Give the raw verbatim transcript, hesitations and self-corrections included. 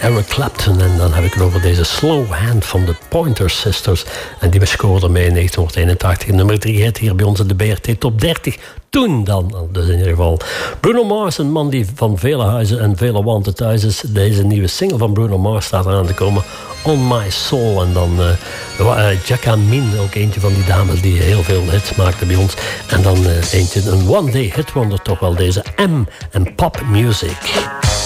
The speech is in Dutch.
Eric Clapton. En dan heb ik het over deze Slow Hand van de Pointer Sisters. En die bescoorde mee in negentien eenentachtig. Nummer drie hit hier bij ons in de B R T Top dertig. Toen dan, dus in ieder geval. Bruno Mars, een man die van vele huizen en vele wanten thuis is. Deze nieuwe single van Bruno Mars staat eraan te komen. On My Soul. En dan uh, Jacka Min, ook eentje van die dames die heel veel hits maakte bij ons. En dan uh, eentje, een one day hit wonder toch wel, deze M en Pop Music.